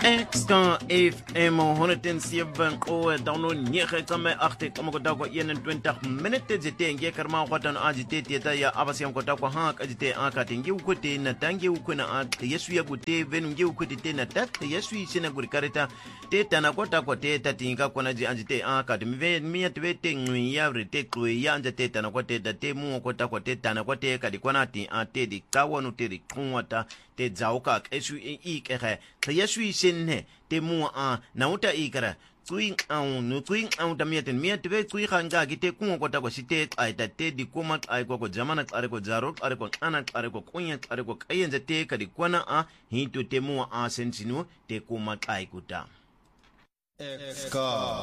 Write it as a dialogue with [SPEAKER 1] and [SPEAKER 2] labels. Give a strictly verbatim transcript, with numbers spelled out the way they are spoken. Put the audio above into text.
[SPEAKER 1] Extra F M honderdzeven o download nege kama achte kama kota kwa eenentwintig minute zite nge karma kwa tan ajite teta ya abasiam kota kwa hak ajite akate nge ukote na tange ukona at yesu ya gute venu nge ukote te na tat yesu isina gurikareta teta na kota kwa teta tinga kwa naji ajite akate mive miya twete ngwi ya rete kwe ya anja teta na kwa teta te mu kota kwa teta na kwa te kadi kwa nati ate di kawa no te di kunwata te zauka yesu ikere yesu isine te mu a na uta ikara tsui au no tsui au ta mieten miet ve tsui khanga gite ku ko ta ko site ai ta te di kuma ai ko ko jamana are ko zaro are ko ana are ko kunya are ko kayenze te ka di kwana a hinto te mu a sensinu te kuma ai kuta
[SPEAKER 2] Ska